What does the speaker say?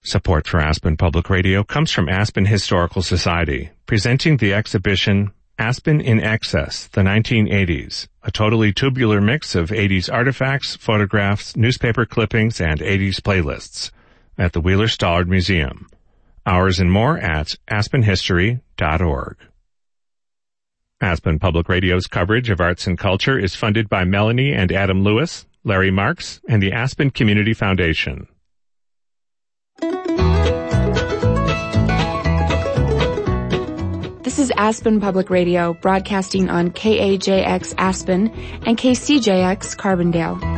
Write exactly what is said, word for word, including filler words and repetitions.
Support for Aspen Public Radio comes from Aspen Historical Society, presenting the exhibition Aspen in Excess, the nineteen eighties, a totally tubular mix of eighties artifacts, photographs, newspaper clippings, and eighties playlists at the Wheeler-Stallard Museum. Hours and more at aspen history dot org. Aspen Public Radio's coverage of arts and culture is funded by Melanie and Adam Lewis, Larry Marks, and the Aspen Community Foundation. This is Aspen Public Radio, broadcasting on K A J X Aspen and K C J X Carbondale.